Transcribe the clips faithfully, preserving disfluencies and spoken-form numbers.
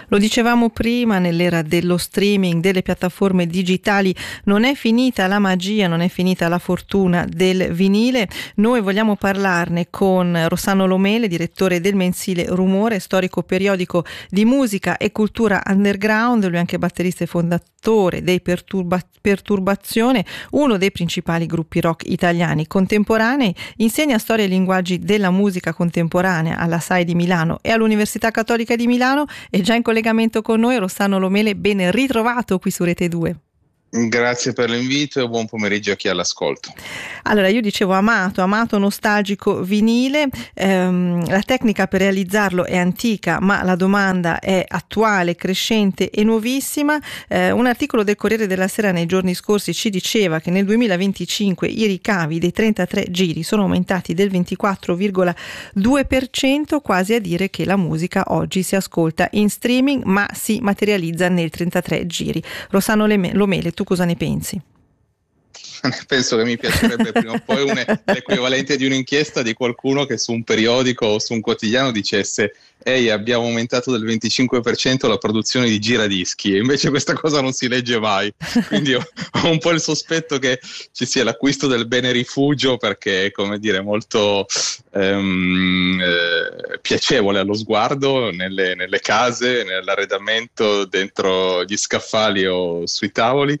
Lo dicevamo prima, nell'era dello streaming, delle piattaforme digitali, non è finita la magia, non è finita la fortuna del vinile. Noi vogliamo parlarne con Rossano Lomele, direttore del mensile Rumore, storico periodico di musica e cultura underground. Lui è anche batterista e fondatore dei Perturba- Perturbazione, uno dei principali gruppi rock italiani contemporanei. Insegna storia e linguaggi della musica contemporanea alla S A I di Milano e all'Università Cattolica di Milano. È già in collegamento con noi Rossano Lomele, ben ritrovato qui su Rete due. Grazie per l'invito e buon pomeriggio a chi è all'ascolto. Allora, io dicevo amato, amato nostalgico vinile, ehm, la tecnica per realizzarlo è antica, ma la domanda è attuale, crescente e nuovissima. Eh, un articolo del Corriere della Sera nei giorni scorsi ci diceva che nel duemilaventicinque i ricavi dei trentatré giri sono aumentati del ventiquattro virgola due per cento, quasi a dire che la musica oggi si ascolta in streaming, ma si materializza nel trentatré giri. Rossano Lomele, tu cosa ne pensi? Penso che mi piacerebbe prima o poi un, l'equivalente di un'inchiesta di qualcuno che su un periodico o su un quotidiano dicesse: ehi, abbiamo aumentato del venticinque per cento la produzione di giradischi, e invece questa cosa non si legge mai. Quindi ho, ho un po' il sospetto che ci sia l'acquisto del bene rifugio, perché è, come dire, molto ehm, eh, piacevole allo sguardo nelle, nelle case, nell'arredamento, dentro gli scaffali o sui tavoli,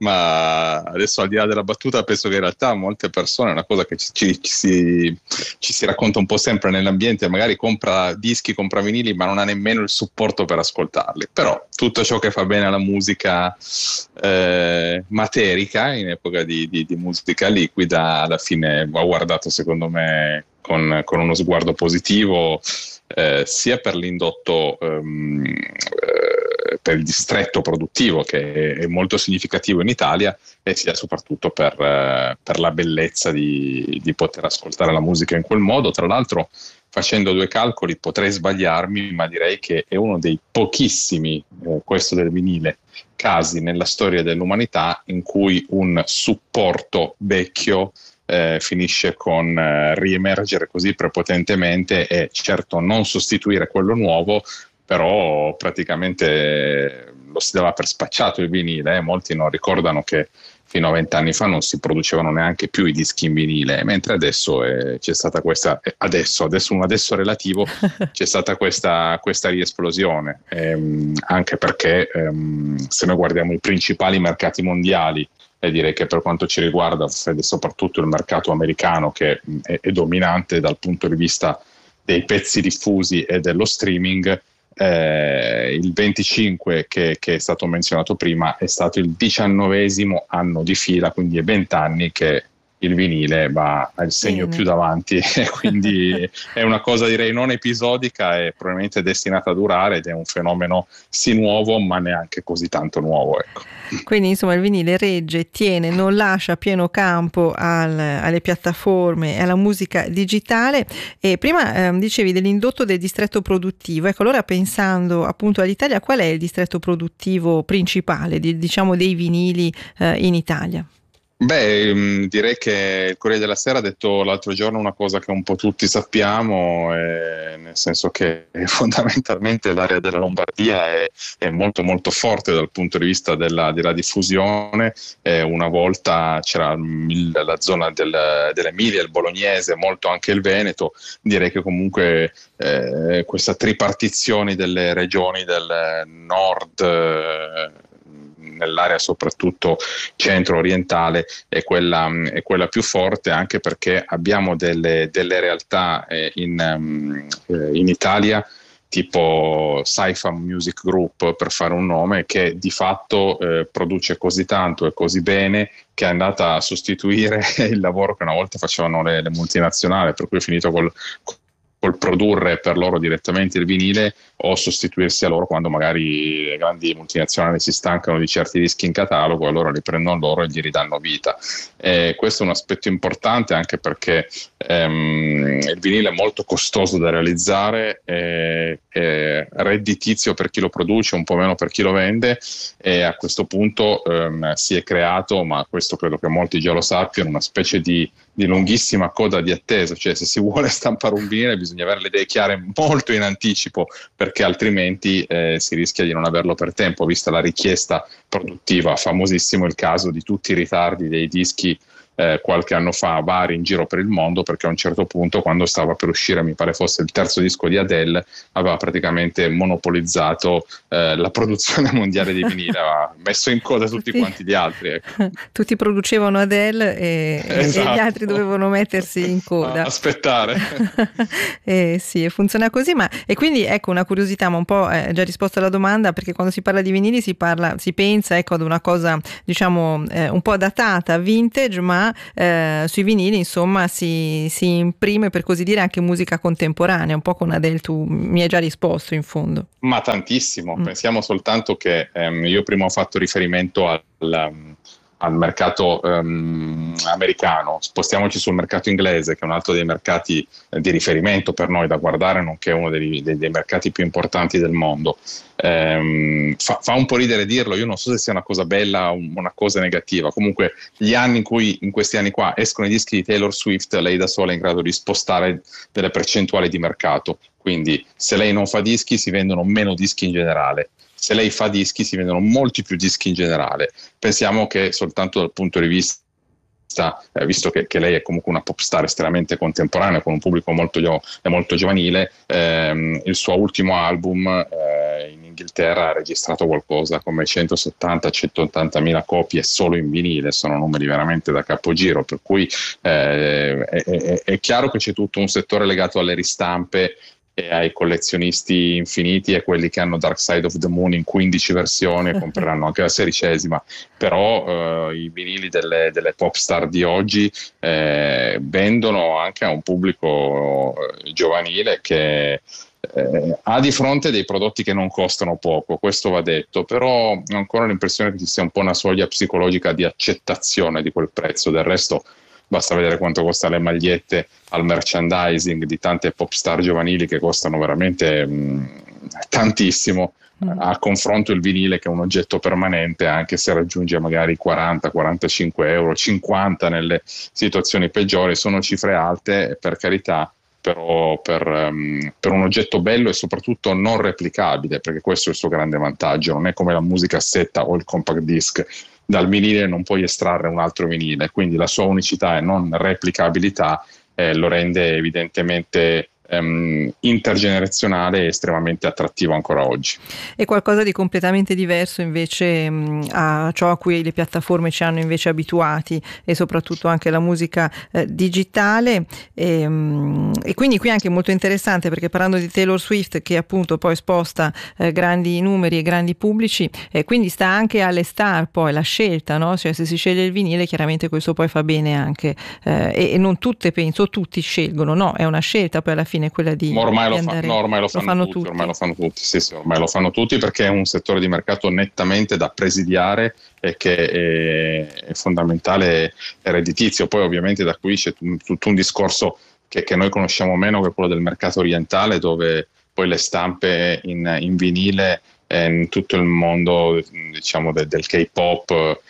ma adesso, al di là della battuta, penso che in realtà molte persone, è una cosa che ci, ci, ci, si, ci si racconta un po' sempre nell'ambiente, magari compra dischi, compra vinili, ma non ha nemmeno il supporto per ascoltarli. Però tutto ciò che fa bene alla musica eh, materica, in epoca di, di, di musica liquida, alla fine va guardato, secondo me, con, con uno sguardo positivo, eh, sia per l'indotto ehm, eh, per il distretto produttivo, che è molto significativo in Italia, e sia soprattutto per, eh, per la bellezza di, di poter ascoltare la musica in quel modo. Tra l'altro, facendo due calcoli, potrei sbagliarmi, ma direi che è uno dei pochissimi, eh, questo del vinile, casi nella storia dell'umanità in cui un supporto vecchio eh, finisce con eh, riemergere così prepotentemente e certo non sostituire quello nuovo, però praticamente lo si dava per spacciato il vinile. Eh. Molti non ricordano che fino a vent'anni fa non si producevano neanche più i dischi in vinile, mentre adesso eh, c'è stata questa, eh, adesso, adesso un adesso relativo, c'è stata questa, questa riesplosione, ehm, anche perché ehm, se noi guardiamo i principali mercati mondiali, e direi che per quanto ci riguarda, ed è soprattutto il mercato americano che è, è dominante dal punto di vista dei pezzi diffusi e dello streaming, Eh, il venticinque che, che è stato menzionato prima è stato il diciannovesimo anno di fila, quindi è vent'anni che il vinile va al segno Bene. più davanti, e quindi è una cosa, direi, non episodica e probabilmente destinata a durare, ed è un fenomeno sì nuovo, ma neanche così tanto nuovo, ecco. Quindi insomma il vinile regge, tiene, non lascia pieno campo al, alle piattaforme e alla musica digitale. E prima eh, dicevi dell'indotto del distretto produttivo, ecco, allora pensando appunto all'Italia, qual è il distretto produttivo principale, di, diciamo, dei vinili eh, in Italia? Beh, direi che il Corriere della Sera ha detto l'altro giorno una cosa che un po' tutti sappiamo, eh, nel senso che fondamentalmente l'area della Lombardia è, è molto molto forte dal punto di vista della, della diffusione. Eh, una volta c'era il, la zona del, dell'Emilia, il Bolognese, molto anche il Veneto. Direi che comunque eh, questa tripartizione delle regioni del nord, eh, nell'area soprattutto centro-orientale, è quella, è quella più forte, anche perché abbiamo delle, delle realtà eh, in, um, in Italia, tipo Saifa Music Group, per fare un nome, che di fatto eh, produce così tanto e così bene che è andata a sostituire il lavoro che una volta facevano le, le multinazionali, per cui è finito col col produrre per loro direttamente il vinile, o sostituirsi a loro quando magari le grandi multinazionali si stancano di certi dischi in catalogo, allora li prendono loro e gli ridanno vita. E questo è un aspetto importante, anche perché ehm, il vinile è molto costoso da realizzare, è, è redditizio per chi lo produce, un po' meno per chi lo vende, e a questo punto ehm, si è creato, ma questo credo che molti già lo sappiano, una specie di di lunghissima coda di attesa, cioè se si vuole stampare un vinile bisogna avere le idee chiare molto in anticipo, perché altrimenti eh, si rischia di non averlo per tempo, vista la richiesta produttiva. Famosissimo il caso di tutti i ritardi dei dischi Eh, qualche anno fa, vari in giro per il mondo, perché a un certo punto, quando stava per uscire, mi pare fosse il terzo disco di Adele, aveva praticamente monopolizzato eh, la produzione mondiale di vinile, aveva messo in coda tutti sì. quanti gli altri. Ecco. Tutti producevano Adele e, esatto. e gli altri dovevano mettersi in coda. Aspettare. eh, sì, funziona così, ma e quindi ecco una curiosità, ma un po' eh, già risposto alla domanda, perché quando si parla di vinili si parla, si pensa ecco ad una cosa diciamo eh, un po' datata, vintage, ma Eh, sui vinili insomma si, si imprime, per così dire, anche musica contemporanea. Un po' con Adele tu mi hai già risposto in fondo. Ma tantissimo, mm. pensiamo soltanto che ehm, io prima ho fatto riferimento al, um, al mercato um, americano, spostiamoci sul mercato inglese, che è un altro dei mercati eh, di riferimento per noi da guardare, nonché uno dei, dei, dei mercati più importanti del mondo. Um, fa, fa un po' ridere dirlo, io non so se sia una cosa bella o una cosa negativa. Comunque gli anni in cui, in questi anni qua, escono i dischi di Taylor Swift, lei da sola è in grado di spostare delle percentuali di mercato, quindi se lei non fa dischi si vendono meno dischi in generale, se lei fa dischi si vendono molti più dischi in generale. Pensiamo che soltanto dal punto di vista Eh, visto che, che lei è comunque una pop star estremamente contemporanea, con un pubblico molto, gio- molto giovanile, ehm, il suo ultimo album eh, in Inghilterra ha registrato qualcosa come centosettanta centottanta mila copie solo in vinile, sono numeri veramente da capogiro, per cui eh, è, è, è chiaro che c'è tutto un settore legato alle ristampe e ai collezionisti infiniti e quelli che hanno Dark Side of the Moon in quindici versioni e compreranno anche la sedicesima, però eh, i vinili delle, delle pop star di oggi eh, vendono anche a un pubblico eh, giovanile che eh, ha di fronte dei prodotti che non costano poco, questo va detto, però ho ancora l'impressione che ci sia un po' una soglia psicologica di accettazione di quel prezzo. Del resto basta vedere quanto costa le magliette al merchandising di tante pop star giovanili, che costano veramente mh, tantissimo, mm. a confronto il vinile, che è un oggetto permanente, anche se raggiunge magari quaranta quarantacinque euro, cinquanta nelle situazioni peggiori. Sono cifre alte, per carità, però per, um, per un oggetto bello e soprattutto non replicabile, perché questo è il suo grande vantaggio. Non è come la musicassetta o il compact disc, dal vinile non puoi estrarre un altro vinile, quindi la sua unicità e non replicabilità eh, lo rende evidentemente Um, intergenerazionale e estremamente attrattivo ancora oggi. E qualcosa di completamente diverso invece mh, a ciò a cui le piattaforme ci hanno invece abituati, e soprattutto anche la musica eh, digitale e, mh, e quindi qui anche molto interessante, perché parlando di Taylor Swift, che appunto poi sposta eh, grandi numeri e grandi pubblici, e quindi sta anche alle star poi la scelta, no? Cioè se si sceglie il vinile chiaramente questo poi fa bene anche eh, e, e non tutte, penso tutti scelgono, no? È una scelta poi alla fine quella di, ormai, di lo, fa, no, ormai lo, lo fanno, fanno tutti, tutti. Ormai lo fanno tutti, sì, sì, ormai lo fanno tutti, perché è un settore di mercato nettamente da presidiare e che è, è fondamentale e redditizio. Poi ovviamente da qui c'è t- tutto un discorso che, che noi conosciamo meno, che è quello del mercato orientale, dove poi le stampe in, in vinile eh, in tutto il mondo, diciamo, de, del K-pop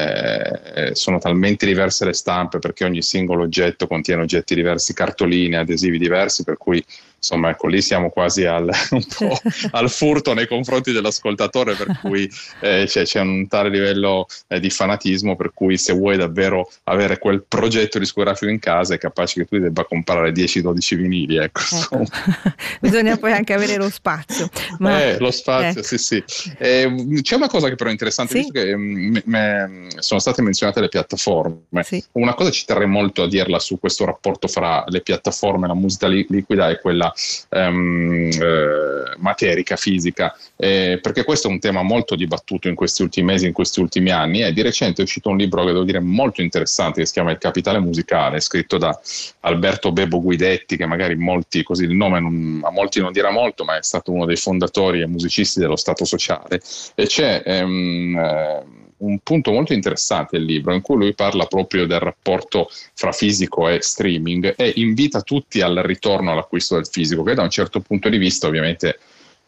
Eh, sono talmente diverse le stampe, perché ogni singolo oggetto contiene oggetti diversi, cartoline, adesivi diversi, per cui insomma ecco, lì siamo quasi al, un po' al furto nei confronti dell'ascoltatore, per cui eh, c'è, c'è un tale livello eh, di fanatismo, per cui se vuoi davvero avere quel progetto discografico in casa è capace che tu debba comprare dieci dodici vinili, ecco, ecco. Bisogna poi anche avere lo spazio, ma... eh, lo spazio, ecco. sì sì eh, c'è una cosa che però è interessante, sì? Visto che m- m- sono state menzionate le piattaforme, sì. Una cosa ci terrei molto a dirla su questo rapporto fra le piattaforme e la musica li- liquida e quella um, eh, materica, fisica, eh, perché questo è un tema molto dibattuto in questi ultimi mesi, in questi ultimi anni, e di recente è uscito un libro che devo dire molto interessante, che si chiama Il capitale musicale, scritto da Alberto Bebo Guidetti, che magari molti, così il nome non, a molti non dirà molto, ma è stato uno dei fondatori e musicisti dello Stato Sociale, e c'è um, eh, un punto molto interessante il libro, in cui lui parla proprio del rapporto fra fisico e streaming e invita tutti al ritorno all'acquisto del fisico, che da un certo punto di vista ovviamente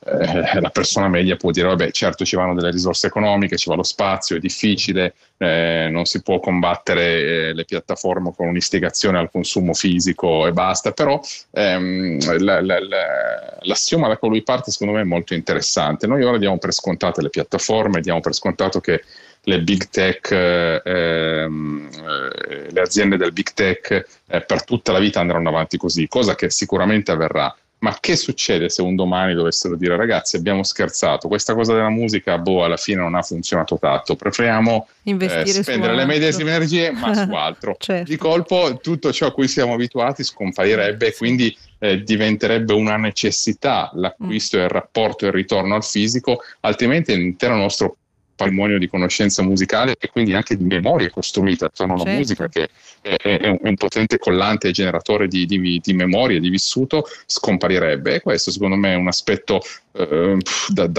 eh, la persona media può dire vabbè, certo ci vanno delle risorse economiche, ci va lo spazio, è difficile, eh, non si può combattere eh, le piattaforme con un'istigazione al consumo fisico e basta, però ehm, la, la, la, l'assioma da cui lui parte secondo me è molto interessante. Noi ora diamo per scontate le piattaforme, diamo per scontato che le big tech, eh, ehm, eh, le aziende del big tech eh, per tutta la vita andranno avanti così, cosa che sicuramente avverrà. Ma che succede se un domani dovessero dire ragazzi abbiamo scherzato, questa cosa della musica boh alla fine non ha funzionato tanto, preferiamo eh, spendere le medesime energie ma su altro. Certo. Di colpo tutto ciò a cui siamo abituati scomparirebbe, sì. Quindi eh, diventerebbe una necessità l'acquisto mm. e il rapporto e il ritorno al fisico, altrimenti l'intero nostro patrimonio di conoscenza musicale e quindi anche di memoria costruita attorno alla certo. musica, che è, è, è un potente collante e generatore di, di, di memoria, di vissuto, scomparirebbe. E questo secondo me è un aspetto eh, da, da